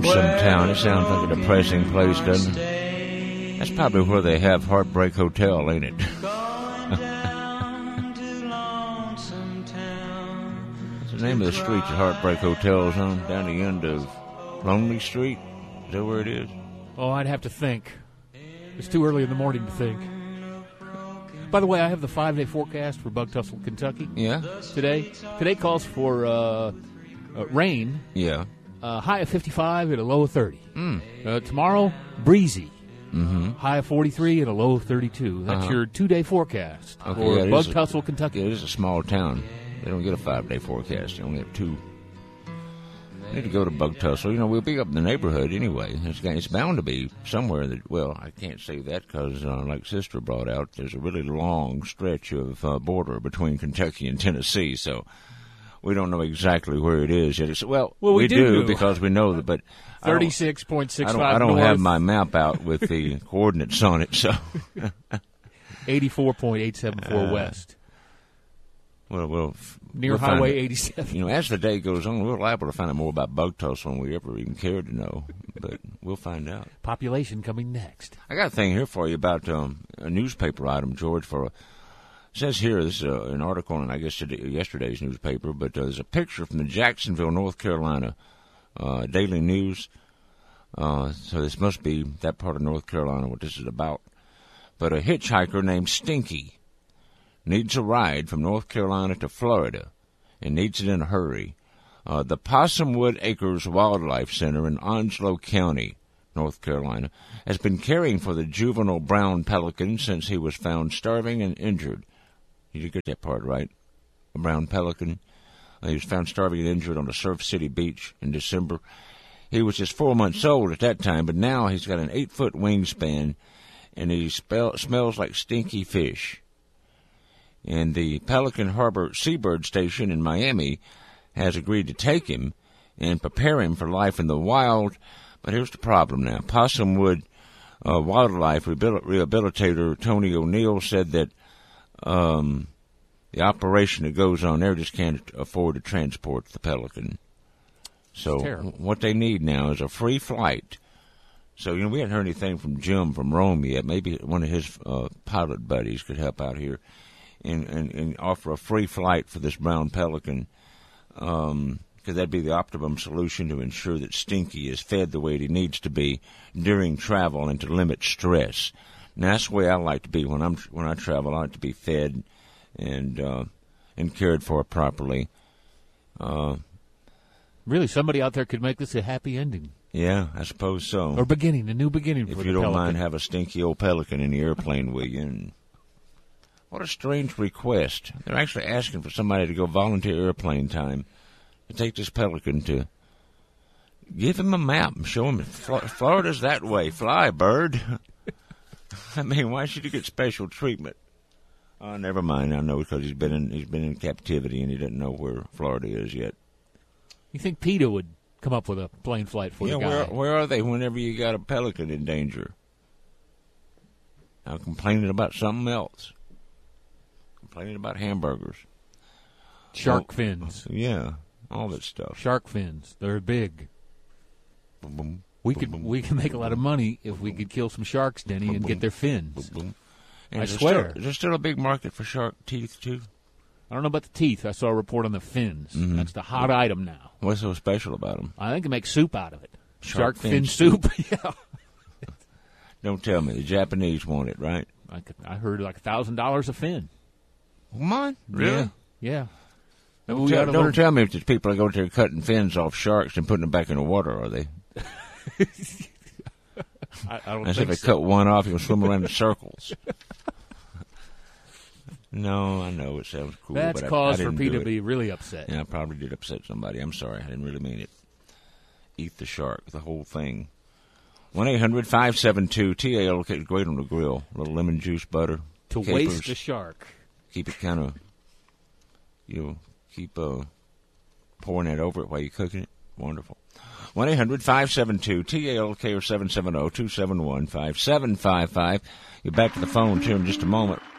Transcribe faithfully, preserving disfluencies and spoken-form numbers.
Some town. It sounds like a depressing place, doesn't it? That's probably where they have Heartbreak Hotel, ain't it? What's the name of the street that Heartbreak Hotel is on? Down the end of Lonely Street? Is that where it is? Oh, I'd have to think. It's too early in the morning to think. By the way, I have the five-day forecast for Bug Tussle, Kentucky. Yeah? Today. Today calls for uh, uh, rain. Yeah. Uh, high of fifty-five and a low of thirty. Mm. Uh, tomorrow, breezy. Mm-hmm. High of forty-three and a low of thirty-two. That's Uh-huh. your two-day forecast Okay, for yeah, it Bug is a- Tussle, Kentucky. Yeah, it is a small town. They don't get a five-day forecast. They only have two. I need to go to Bug Tussle. You know, we'll be up in the neighborhood anyway. It's, it's bound to be somewhere that, well, I can't say that because, uh, like Sister brought out, there's a really long stretch of uh, border between Kentucky and Tennessee, so we don't know exactly where it is yet. It's, well, Well, we we, do do know. because we know that, but thirty-six point six I five don't, I don't north, have my map out with the coordinates on it, so. eighty-four point eight seven four Uh, west. Well, we'll Near we'll find Highway it. eighty-seven. You know, as the day goes on, we're liable to find out more about Bug Tussle than we ever even cared to know. But we'll find out. Population coming next. I got a thing here for you about um, a newspaper item, George. For a, it says here, this is uh, an article in, I guess, today, yesterday's newspaper, but uh, there's a picture from the Jacksonville, North Carolina uh, Daily News. Uh, so this must be that part of North Carolina, what this is about. But a hitchhiker named Stinky needs a ride from North Carolina to Florida and needs it in a hurry. Uh, the Possumwood Acres Wildlife Center in Onslow County, North Carolina, has been caring for the juvenile brown pelican since he was found starving and injured. You did get that part right. A brown pelican. Uh, he was found starving and injured on the Surf City beach in December. He was just four months old at that time, but now he's got an eight-foot wingspan, and he spell, smells like stinky fish. And the Pelican Harbor Seabird Station in Miami has agreed to take him and prepare him for life in the wild. But here's the problem now. Possumwood uh, wildlife rehabil- rehabilitator Tony O'Neill said that um, the operation that goes on there just can't afford to transport the pelican. So what they need now is a free flight. So, you know, we haven't heard anything from Jim from Rome yet. Maybe one of his uh, pilot buddies could help out here and, and, and offer a free flight for this brown pelican, um, because that'd be the optimum solution to ensure that Stinky is fed the way he needs to be during travel and to limit stress. Now, that's the way I like to be when I'm when I travel. I like to be fed and uh, and cared for properly. Uh, Really, somebody out there could make this a happy ending. Yeah, I suppose so. Or beginning, a new beginning for if the you don't pelican. mind, have a stinky old pelican in the airplane with you. And what a strange request. They're actually asking for somebody to go volunteer airplane time to take this pelican to give him a map and show him Florida's that way. Fly, bird. I mean, why should he get special treatment? Oh, never mind. I know because he's been in he's been in captivity and he doesn't know where Florida is yet. You think PETA would come up with a plane flight for yeah, the guy? where where are they whenever you got a pelican in danger? I'm complaining about something else. Complaining about hamburgers. Shark oh, fins. Yeah, all that stuff. Shark fins. They're big. Boom, boom, we boom, could boom, we can make a lot of money if we could kill some sharks, Denny, boom, and get their fins. Boom, boom. And I is there swear. Still, is there still a big market for shark teeth, too? I don't know about the teeth. I saw a report on the fins. Mm-hmm. That's the hot item now. What's so special about them? I think they make soup out of it. Shark Shark, fin fin soup. yeah. Don't tell me. The Japanese want it, right? I, could, I heard like a thousand dollars a fin. Come on. Really? Yeah. yeah. Don't, We tell, gotta don't learn- tell me if there's people that go there cutting fins off sharks and putting them back in the water, are they? I, I don't As if think they so. cut one off, you can swim around in circles. No, I know it sounds cool. That's but I, cause I for didn't PETA do to it. be really upset. Yeah, I probably did upset somebody. I'm sorry. I didn't really mean it. Eat the shark, the whole thing. one eight hundred five seven two T A L K, great on the grill. A little lemon juice, butter. To capers. waste the shark. Keep it kind of, you know, keep uh, pouring that over it while you're cooking it. Wonderful. one eight hundred five seven two T A L K or seven seven zero two seven one five seven five five. You're back to the phone, too, in just a moment.